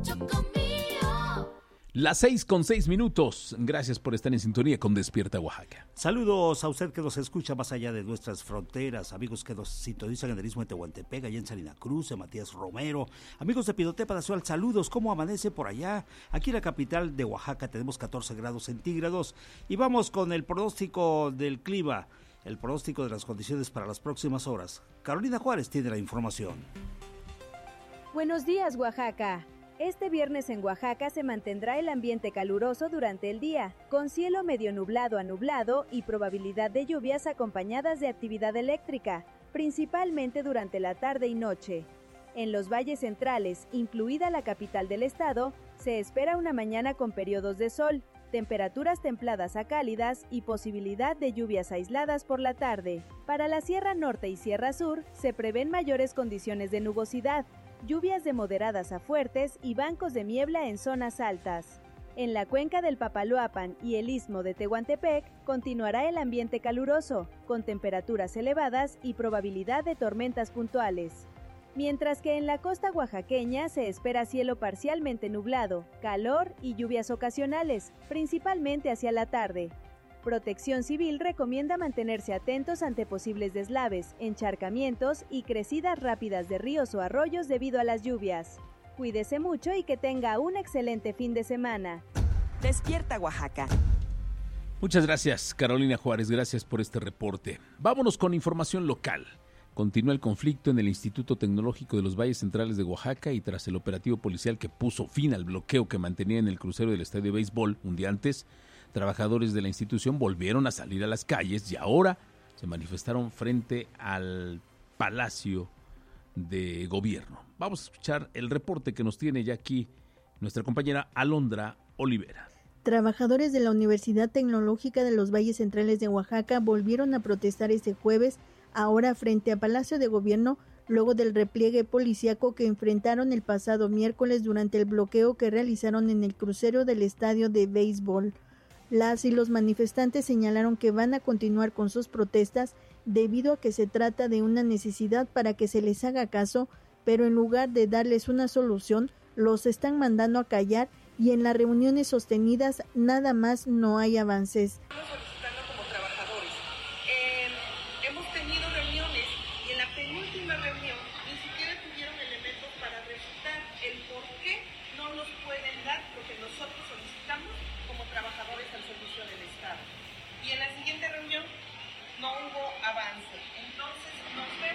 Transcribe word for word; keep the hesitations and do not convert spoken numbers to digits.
Las seis con seis minutos. Gracias por estar en sintonía con Despierta Oaxaca. Saludos a usted que nos escucha más allá de nuestras fronteras, amigos que nos sintonizan en el Istmo de Tehuantepec, allá en Salina Cruz, en Matías Romero, amigos de Pidotepa Nacional, saludos, ¿cómo amanece por allá? Aquí en la capital de Oaxaca tenemos catorce grados centígrados y vamos con el pronóstico del clima, el pronóstico de las condiciones para las próximas horas. Carolina Juárez tiene la información. Buenos días, Oaxaca. Este viernes en Oaxaca se mantendrá el ambiente caluroso durante el día, con cielo medio nublado a nublado y probabilidad de lluvias acompañadas de actividad eléctrica, principalmente durante la tarde y noche. En los valles centrales, incluida la capital del estado, se espera una mañana con periodos de sol, temperaturas templadas a cálidas y posibilidad de lluvias aisladas por la tarde. Para la Sierra Norte y Sierra Sur se prevén mayores condiciones de nubosidad, lluvias de moderadas a fuertes y bancos de niebla en zonas altas. En la cuenca del Papaloapan y el Istmo de Tehuantepec continuará el ambiente caluroso, con temperaturas elevadas y probabilidad de tormentas puntuales. Mientras que en la costa oaxaqueña se espera cielo parcialmente nublado, calor y lluvias ocasionales, principalmente hacia la tarde. Protección Civil recomienda mantenerse atentos ante posibles deslaves, encharcamientos y crecidas rápidas de ríos o arroyos debido a las lluvias. Cuídese mucho y que tenga un excelente fin de semana. Despierta Oaxaca. Muchas gracias, Carolina Juárez, gracias por este reporte. Vámonos con información local. Continúa el conflicto en el Instituto Tecnológico de los Valles Centrales de Oaxaca y tras el operativo policial que puso fin al bloqueo que mantenía en el crucero del estadio de béisbol un día antes, trabajadores de la institución volvieron a salir a las calles y ahora se manifestaron frente al Palacio de Gobierno. Vamos a escuchar el reporte que nos tiene ya aquí nuestra compañera Alondra Olivera. Trabajadores de la Universidad Tecnológica de los Valles Centrales de Oaxaca volvieron a protestar este jueves, ahora frente a Palacio de Gobierno, luego del repliegue policíaco que enfrentaron el pasado miércoles durante el bloqueo que realizaron en el crucero del estadio de béisbol. Las y los manifestantes señalaron que van a continuar con sus protestas debido a que se trata de una necesidad para que se les haga caso, pero en lugar de darles una solución, los están mandando a callar y en las reuniones sostenidas nada más no hay avances.